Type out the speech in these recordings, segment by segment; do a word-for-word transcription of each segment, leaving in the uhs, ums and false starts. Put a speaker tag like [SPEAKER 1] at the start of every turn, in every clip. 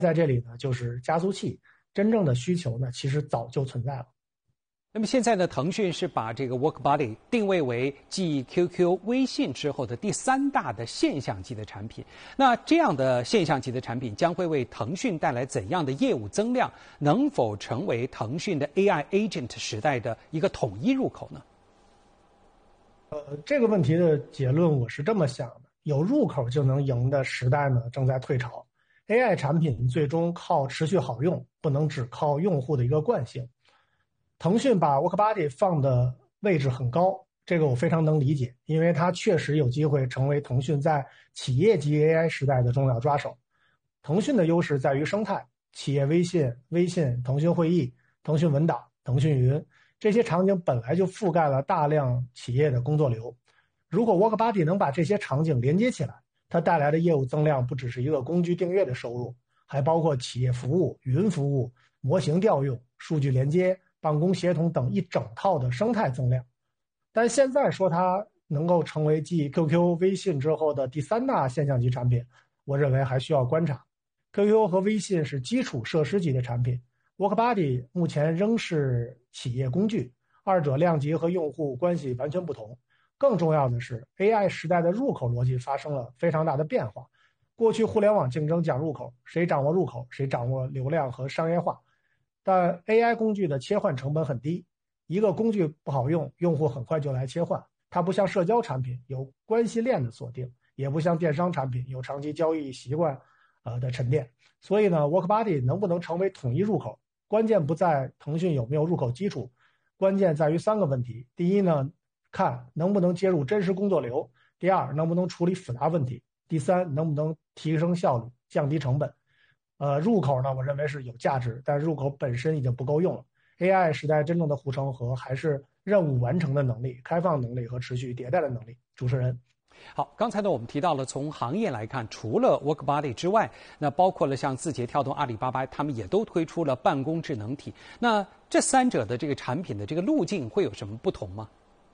[SPEAKER 1] 在这里呢，就是加速器。真正的需求呢，其实早就存在了。
[SPEAKER 2] 那么现在呢，腾讯是把这个 WorkBuddy 定位为继 Q Q、微信之后的第三大的现象级的产品。那这样的现象级的产品将会为腾讯带来怎样的业务增量？能否成为腾讯的 A I Agent 时代的一个统一入口呢？
[SPEAKER 1] 呃，这个问题的结论我是这么想的：有入口就能赢的时代呢，正在退潮。A I 产品最终靠持续好用，不能只靠用户的一个惯性。腾讯把 WorkBuddy 放的位置很高，这个我非常能理解，因为它确实有机会成为腾讯在企业级 A I 时代的重要抓手。腾讯的优势在于生态，企业微信、微信、腾讯会议、腾讯文档、腾讯云，这些场景本来就覆盖了大量企业的工作流。如果 WorkBuddy 能把这些场景连接起来，它带来的业务增量不只是一个工具订阅的收入，还包括企业服务、云服务、模型调用、数据连接、办公协同等一整套的生态增量。但现在说它能够成为继 Q Q、微信之后的第三大现象级产品，我认为还需要观察。Q Q 和微信是基础设施级的产品， WorkBuddy 目前仍是企业工具，二者量级和用户关系完全不同。更重要的是 A I 时代的入口逻辑发生了非常大的变化。过去互联网竞争讲入口，谁掌握入口，谁掌握流量和商业化。但 A I 工具的切换成本很低，一个工具不好用，用户很快就来切换。它不像社交产品有关系链的锁定，也不像电商产品有长期交易习惯呃的沉淀。所以呢 WorkBuddy 能不能成为统一入口，关键不在腾讯有没有入口基础，关键在于三个问题。第一呢，看能不能接入真实工作流；第二，能不能处理复杂问题；第三，能不能提升效率、降低成本。呃，入口呢，我认为是有价值，但入口本身已经不够用了。A I 时代真正的护城河还是任务完成的能力、开放能力和持续迭代的能力。主持人。
[SPEAKER 2] 好，刚才呢我们提到了从行业来看，除了 WorkBuddy 之外，那包括了像字节跳动、阿里巴巴，他们也都推出了办公智能体。那这三者的这个产品的这个路径会有什么不同吗？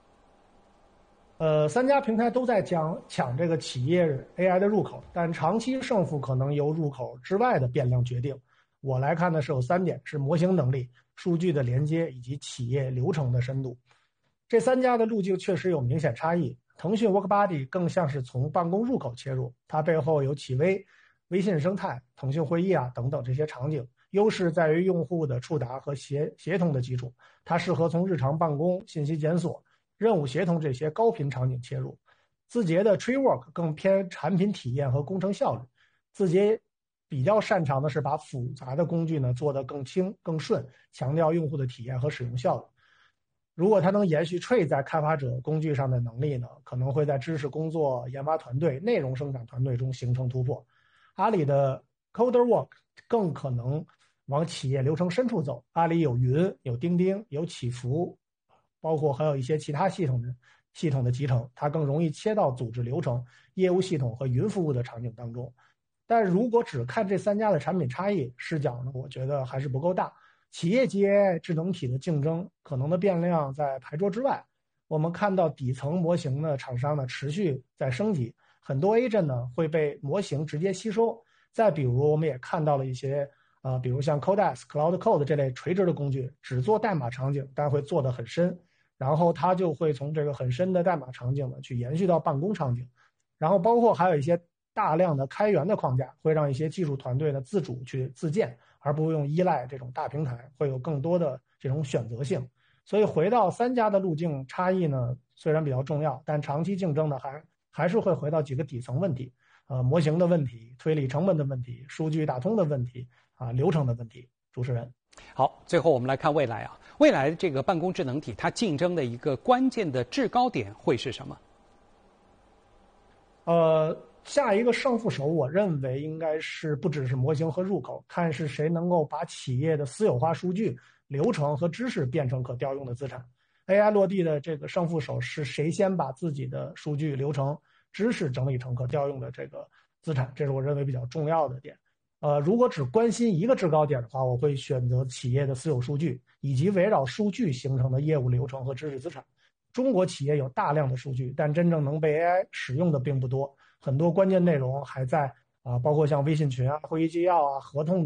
[SPEAKER 1] 呃，三家平台都在抢抢这个企业 A I 的入口，但长期胜负可能由入口之外的变量决定。我来看的是有三点：是模型能力、数据的连接以及企业流程的深度。这三家的路径确实有明显差异。腾讯 WorkBuddy 更像是从办公入口切入，它背后有企微、微信生态、腾讯会议啊等等这些场景，优势在于用户的触达和协协同的基础，它适合从日常办公、信息检索、任务协同这些高频场景切入。字节的 TreeWork 更偏产品体验和工程效率，字节比较擅长的是把复杂的工具呢做得更轻更顺，强调用户的体验和使用效率。如果它能延续 Tree 在开发者工具上的能力呢，可能会在知识工作、研发团队、内容生产团队中形成突破。阿里的 CoderWork 更可能往企业流程深处走，阿里有云、有钉钉、有起伏，包括还有一些其他系统的系统的集成，它更容易切到组织流程、业务系统和云服务的场景当中。但如果只看这三家的产品差异视角呢，我觉得还是不够大。企业级 A I 智能体的竞争可能的变量在牌桌之外，我们看到底层模型的厂商呢持续在升级，很多 agent 呢会被模型直接吸收。再比如我们也看到了一些呃，比如像 Codex、Cloud Code 这类垂直的工具，只做代码场景，但会做得很深，然后它就会从这个很深的代码场景呢去延续到办公场景，然后包括还有一些大量的开源的框架，会让一些技术团队呢自主去自建，而不用依赖这种大平台，会有更多的这种选择性。所以回到三家的路径差异呢，虽然比较重要，但长期竞争呢还还是会回到几个底层问题，呃，模型的问题、推理成本的问题、数据打通的问题啊、流程的问题。主持人。
[SPEAKER 2] 好，最后我们来看未来啊，未来这个办公智能体它竞争的一个关键的制高点会是什么？
[SPEAKER 1] 呃，下一个胜负手，我认为应该是不只是模型和入口，看是谁能够把企业的私有化数据、流程和知识变成可调用的资产。A I 落地的这个胜负手是谁先把自己的数据、流程、知识整理成可调用的这个资产，这是我认为比较重要的点。呃，如果只关心一个制高点的话，我会选择企业的私有数据以及围绕数据形成的业务流程和知识资产。中国企业有大量的数据，但真正能被 A I 使用的并不多，很多关键内容还在啊，包括像微信群啊、会议纪要啊、合同